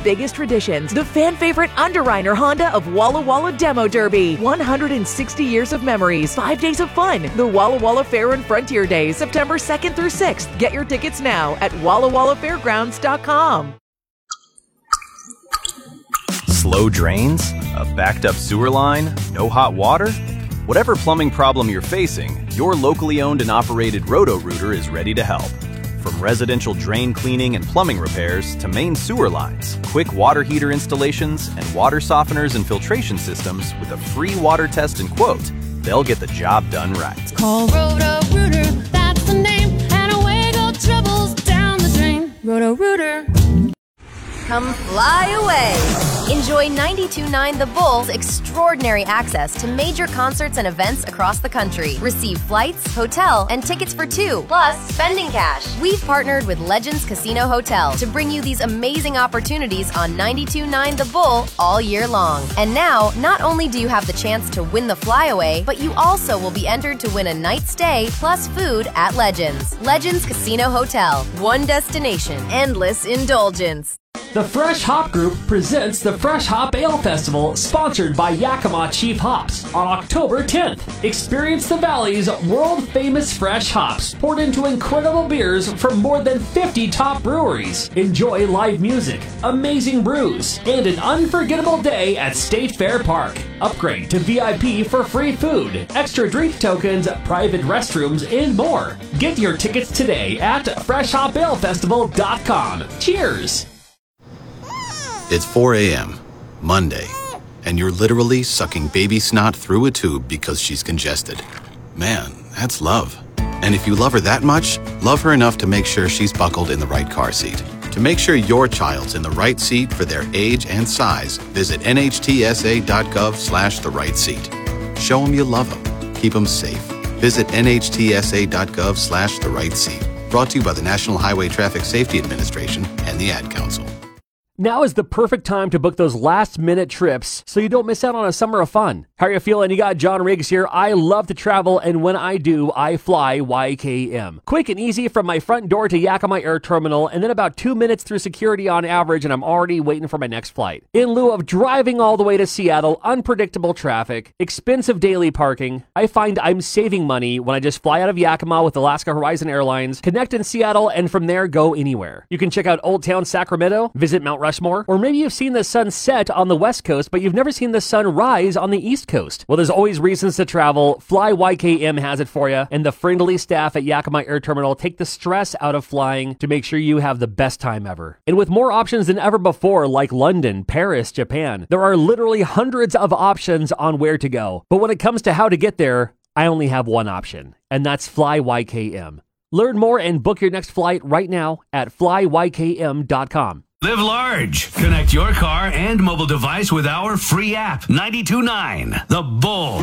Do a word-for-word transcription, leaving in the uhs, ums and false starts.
biggest traditions, the fan favorite Underwriter Honda of Walla Walla Demo Derby. one hundred sixty years of memories, five days of fun. The Walla Walla Fair and Frontier Days, September second through sixth. Get your tickets now at walla walla fairgrounds dot com. Slow drains? A backed up sewer line? No hot water? Whatever plumbing problem you're facing, your locally owned and operated Roto-Rooter is ready to help. From residential drain cleaning and plumbing repairs to main sewer lines, quick water heater installations, and water softeners and filtration systems with a free water test and quote, they'll get the job done right. Call Roto-Rooter, that's the name, and away go troubles down the drain. Roto-Rooter. Come fly away. Enjoy ninety-two point nine The Bull's extraordinary access to major concerts and events across the country. Receive flights, hotel, and tickets for two, plus spending cash. We've partnered with Legends Casino Hotel to bring you these amazing opportunities on ninety-two point nine The Bull all year long. And now, not only do you have the chance to win the flyaway, but you also will be entered to win a night stay plus food at Legends. Legends Casino Hotel. One destination. Endless indulgence. The Fresh Hop Group presents the Fresh Hop Ale Festival, sponsored by Yakima Chief Hops, on October tenth. Experience the Valley's world-famous fresh hops, poured into incredible beers from more than fifty top breweries. Enjoy live music, amazing brews, and an unforgettable day at State Fair Park. Upgrade to V I P for free food, extra drink tokens, private restrooms, and more. Get your tickets today at fresh hop ale festival dot com. Cheers! It's four a.m., Monday, and you're literally sucking baby snot through a tube because she's congested. Man, that's love. And if you love her that much, love her enough to make sure she's buckled in the right car seat. To make sure your child's in the right seat for their age and size, visit N H T S A dot gov slash the right seat. Show them you love them. Keep them safe. Visit N H T S A dot gov slash the right seat. Brought to you by the National Highway Traffic Safety Administration and the Ad Council. Now is the perfect time to book those last-minute trips so you don't miss out on a summer of fun. How are you feeling? You got John Riggs here. I love to travel, and when I do, I fly Y K M. Quick and easy from my front door to Yakima Air Terminal, and then about two minutes through security on average, and I'm already waiting for my next flight. In lieu of driving all the way to Seattle, unpredictable traffic, expensive daily parking, I find I'm saving money when I just fly out of Yakima with Alaska Horizon Airlines, connect in Seattle, and from there go anywhere. You can check out Old Town Sacramento, visit Mount Rushmore, or maybe you've seen the sun set on the West Coast, but you've never seen the sun rise on the East Coast. Well, there's always reasons to travel. Fly Y K M has it for you, and the friendly staff at Yakima Air Terminal take the stress out of flying to make sure you have the best time ever. And with more options than ever before, like London, Paris, Japan, there are literally hundreds of options on where to go. But when it comes to how to get there, I only have one option, and that's Fly Y K M. Learn more and book your next flight right now at fly y k m dot com. Live large. Connect your car and mobile device with our free app, ninety-two point nine The Bull.